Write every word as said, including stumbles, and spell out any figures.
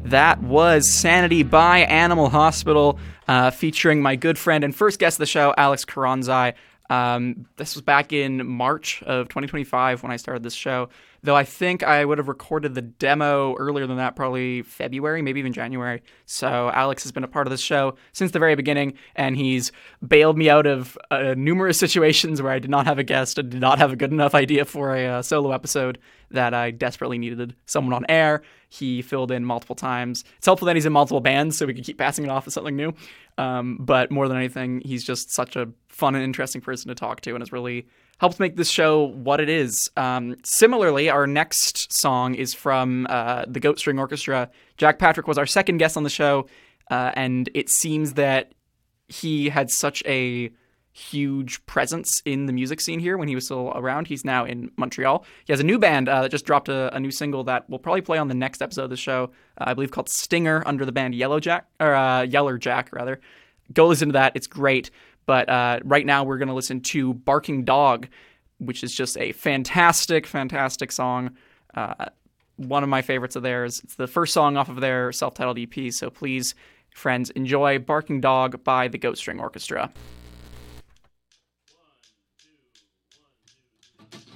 That was Sanity by Animal Hospital, uh, featuring my good friend and first guest of the show, Alex Karanzai. Um, this was back in March of twenty twenty-five when I started this show, though I think I would have recorded the demo earlier than that, probably February, maybe even January. So Alex has been a part of this show since the very beginning, and he's bailed me out of uh, numerous situations where I did not have a guest and did not have a good enough idea for a uh, solo episode that I desperately needed someone on air. He filled in multiple times. It's helpful that he's in multiple bands so we can keep passing it off as something new. Um, but more than anything, he's just such a fun and interesting person to talk to and has really helped make this show what it is. Um, similarly, our next song is from uh, the Goat String Orchestra. Jack Patrick was our second guest on the show, uh, and it seems that he had such a huge presence in the music scene here when he was still around. He's now in Montreal. He has a new band uh, that just dropped a, a new single that we'll probably play on the next episode of the show, uh, I believe called Stinger, under the band Yellow Jack, or uh, Yeller Jack, rather. Go listen to that. It's great. But uh, right now we're going to listen to Barking Dog, which is just a fantastic, fantastic song. Uh, one of my favorites of theirs. It's the first song off of their self-titled E P, so please, friends, enjoy Barking Dog by the Goat String Orchestra.